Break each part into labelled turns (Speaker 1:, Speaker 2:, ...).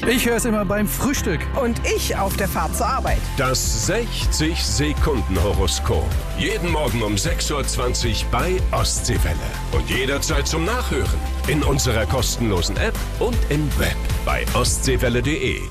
Speaker 1: Ich höre es immer beim Frühstück.
Speaker 2: Und ich auf der Fahrt zur Arbeit.
Speaker 3: Das 60-Sekunden-Horoskop. Jeden Morgen um 6.20 Uhr bei Ostseewelle. Und jederzeit zum Nachhören. In unserer kostenlosen App und im Web bei ostseewelle.de.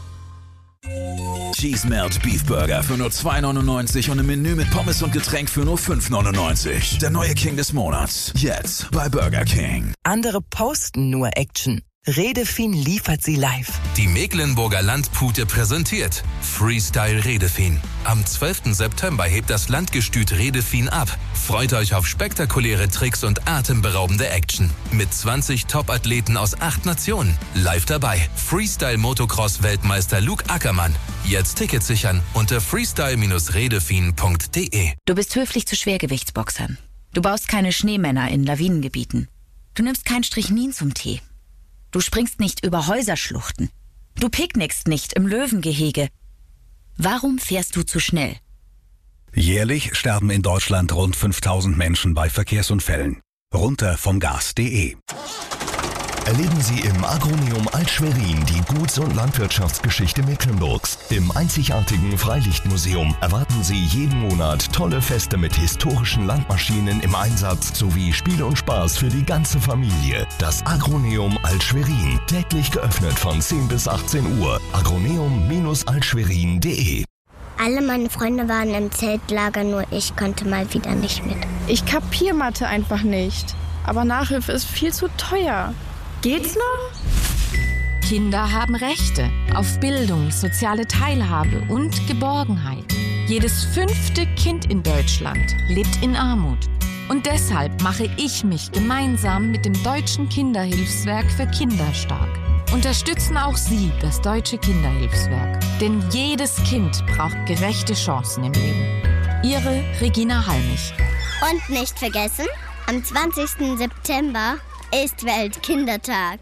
Speaker 4: Cheese Melt Beef Burger für nur 2,99 und ein Menü mit Pommes und Getränk für nur 5,99. Der neue King des Monats. Jetzt bei Burger King.
Speaker 5: Andere posten nur Action. Redefin liefert sie live.
Speaker 6: Die Mecklenburger Landpute präsentiert Freestyle Redefin. Am 12. September hebt das Landgestüt Redefin ab. Freut euch auf spektakuläre Tricks und atemberaubende Action. Mit 20 Top-Athleten aus 8 Nationen. Live dabei Freestyle-Motocross-Weltmeister Luke Ackermann. Jetzt Tickets sichern unter freestyle-redefin.de.
Speaker 7: Du bist höflich zu Schwergewichtsboxern. Du baust keine Schneemänner in Lawinengebieten. Du nimmst kein Strychnin zum Tee. Du springst nicht über Häuserschluchten. Du picknickst nicht im Löwengehege. Warum fährst du zu schnell?
Speaker 8: Jährlich sterben in Deutschland rund 5000 Menschen bei Verkehrsunfällen. Runter vom Gas.de.
Speaker 9: Erleben Sie im Agroneum Alt-Schwerin die Guts- und Landwirtschaftsgeschichte Mecklenburgs. Im einzigartigen Freilichtmuseum erwarten Sie jeden Monat tolle Feste mit historischen Landmaschinen im Einsatz sowie Spiele und Spaß für die ganze Familie. Das Agroneum Alt-Schwerin, täglich geöffnet von 10 bis 18 Uhr. agroneum-altschwerin.de.
Speaker 10: Alle meine Freunde waren im Zeltlager, nur ich konnte mal wieder nicht mit.
Speaker 11: Ich kapier Mathe einfach nicht. Aber Nachhilfe ist viel zu teuer. Geht's noch?
Speaker 12: Kinder haben Rechte auf Bildung, soziale Teilhabe und Geborgenheit. Jedes 5. Kind in Deutschland lebt in Armut. Und deshalb mache ich mich gemeinsam mit dem Deutschen Kinderhilfswerk für Kinder stark. Unterstützen auch Sie das Deutsche Kinderhilfswerk. Denn jedes Kind braucht gerechte Chancen im Leben. Ihre Regina Halmich.
Speaker 10: Und nicht vergessen, am 20. September ist Weltkindertag.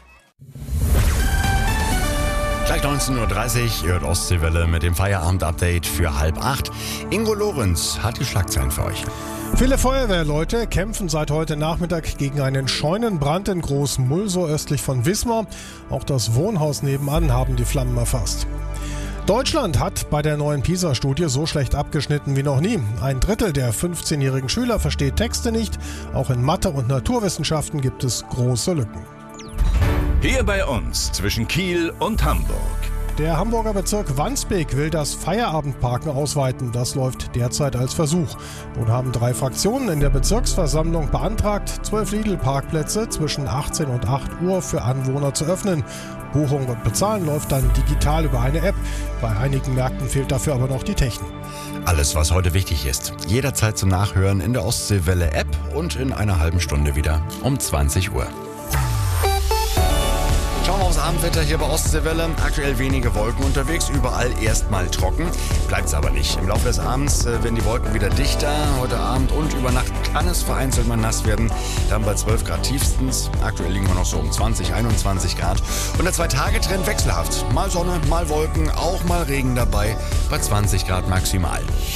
Speaker 13: Gleich 19.30 Uhr, ihr hört Ostseewelle mit dem Feierabend-Update für 7:30. Ingo Lorenz hat die Schlagzeilen für euch.
Speaker 14: Viele Feuerwehrleute kämpfen seit heute Nachmittag gegen einen Scheunenbrand in Großmulsow östlich von Wismar. Auch das Wohnhaus nebenan haben die Flammen erfasst. Deutschland hat bei der neuen PISA-Studie so schlecht abgeschnitten wie noch nie. 1/3 der 15-jährigen Schüler versteht Texte nicht. Auch in Mathe und Naturwissenschaften gibt es große Lücken.
Speaker 4: Hier bei uns zwischen Kiel und Hamburg.
Speaker 14: Der Hamburger Bezirk Wandsbek will das Feierabendparken ausweiten. Das läuft derzeit als Versuch. Nun haben 3 Fraktionen in der Bezirksversammlung beantragt, 12 Lidl-Parkplätze zwischen 18 und 8 Uhr für Anwohner zu öffnen. Buchung und Bezahlen läuft dann digital über eine App. Bei einigen Märkten fehlt dafür aber noch die Technik.
Speaker 13: Alles, was heute wichtig ist, jederzeit zum Nachhören in der Ostseewelle-App und in einer halben Stunde wieder um 20 Uhr. Schauen wir aufs Abendwetter hier bei Ostseewelle. Aktuell wenige Wolken unterwegs, überall erstmal trocken. Bleibt's aber nicht. Im Laufe des Abends werden die Wolken wieder dichter. Heute Abend und über Nacht kann es vereinzelt mal nass werden. Dann bei 12 Grad tiefstens. Aktuell liegen wir noch so um 20, 21 Grad. Und der 2-Tage-Trend wechselhaft. Mal Sonne, mal Wolken, auch mal Regen dabei. Bei 20 Grad maximal.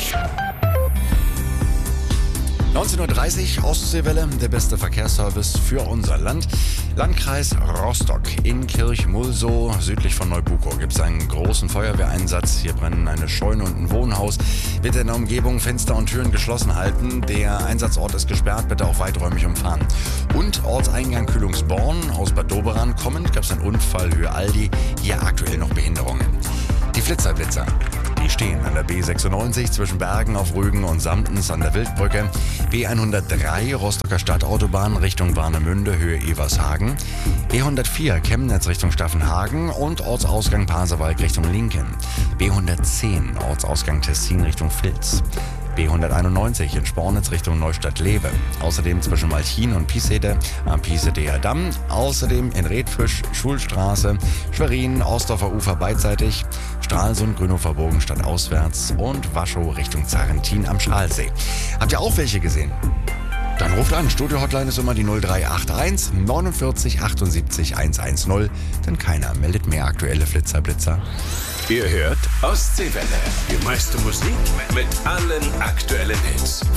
Speaker 13: 19.30 Uhr, Ostseewelle, der beste Verkehrsservice für unser Land. Landkreis Rostock in Kirchmulsow, südlich von Neubukow, gibt es einen großen Feuerwehreinsatz. Hier brennen eine Scheune und ein Wohnhaus. Bitte in der Umgebung Fenster und Türen geschlossen halten. Der Einsatzort ist gesperrt, bitte auch weiträumig umfahren. Und Ortseingang Kühlungsborn aus Bad Doberan kommend gab es einen Unfall, Höhe Aldi. Hier aktuell noch Behinderungen. Die Flitzerblitzer. Die stehen an der B96 zwischen Bergen auf Rügen und Samtens an der Wildbrücke. B103 Rostocker Stadtautobahn Richtung Warnemünde, Höhe Evershagen. B104 Chemnitz Richtung Staffenhagen und Ortsausgang Pasewalk Richtung Linken. B110 Ortsausgang Tessin Richtung Vilz. B191 in Spornitz Richtung Neustadt-Lewe. Außerdem zwischen Malchin und Piesede am Piesedeer Damm. Außerdem in Redfisch, Schulstraße, Schwerin, Ostdorfer Ufer beidseitig, Stralsund, Grünhofer Bogen stadtauswärts und Waschow Richtung Zarrentin am Schalsee. Habt ihr auch welche gesehen? Dann ruft an. Studio-Hotline ist immer die 0381 49 78 110, denn keiner meldet mehr aktuelle Flitzerblitzer.
Speaker 3: Ihr hört Ostseewelle. Die meiste Musik mit allen aktuellen Hits.